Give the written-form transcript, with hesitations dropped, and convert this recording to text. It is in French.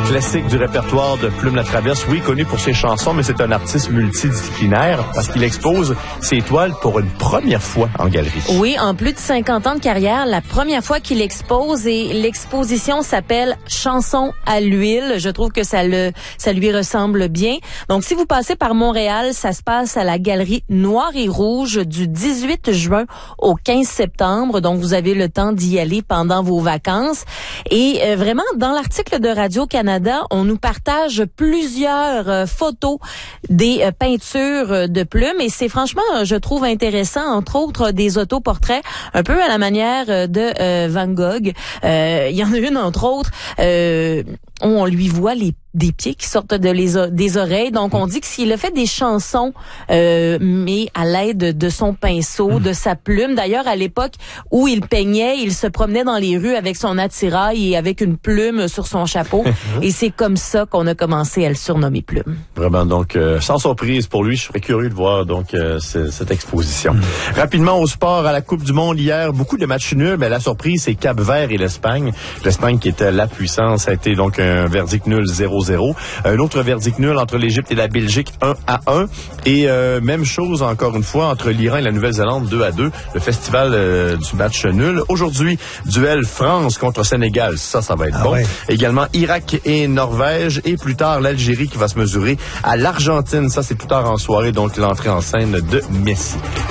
Classique du répertoire de Plume la Traverse, oui, connu pour ses chansons, mais c'est un artiste multidisciplinaire parce qu'il expose ses toiles pour une première fois en galerie. Oui, en plus de 50 ans de carrière, la première fois qu'il expose, et l'exposition s'appelle Chansons à l'huile. Je trouve que ça lui ressemble bien. Donc, si vous passez par Montréal, ça se passe à la galerie Noir et Rouge du 18 juin au 15 septembre. Donc, vous avez le temps d'y aller pendant vos vacances. Et vraiment, dans l'article de Radio-Canada, on nous partage plusieurs photos des peintures de Plume. Et c'est franchement, je trouve intéressant, entre autres, des autoportraits, un peu à la manière de Van Gogh. Il y en a une, entre autres, où on lui voit des pieds qui sortent des oreilles. Donc, on dit que s'il a fait des chansons, mais à l'aide de son pinceau, de sa plume. D'ailleurs, à l'époque où il peignait, il se promenait dans les rues avec son attirail et avec une plume sur son chapeau. Et c'est comme ça qu'on a commencé à le surnommer Plume. Vraiment, donc, sans surprise pour lui, je serais curieux de voir donc cette exposition. Rapidement, au sport, à la Coupe du Monde hier, beaucoup de matchs nuls, mais la surprise, c'est Cap-Vert et l'Espagne. L'Espagne qui était la puissance, a été donc un verdict nul 0-0. Un autre verdict nul entre l'Égypte et la Belgique 1-1. Et même chose encore une fois entre l'Iran et la Nouvelle-Zélande 2-2. Le festival du match nul. Aujourd'hui, duel France contre Sénégal. Ça va être bon. Ouais. Également Irak et Norvège. Et plus tard, l'Algérie qui va se mesurer à l'Argentine. Ça, c'est plus tard en soirée. Donc, l'entrée en scène de Messi.